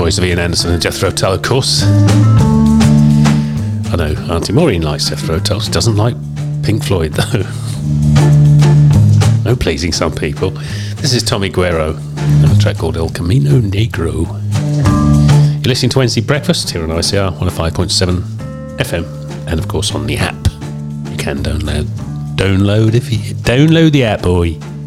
voice of Ian Anderson and Jethro Tull, of course. I know Auntie Maureen likes Jethro Tull. She doesn't like Pink Floyd, though. No pleasing some people. This is Tommy Guerrero, and a track called El Camino Negro. You're listening to Wednesday Breakfast here on ICR 105.7 FM, and of course on the app. You can download the app, boy.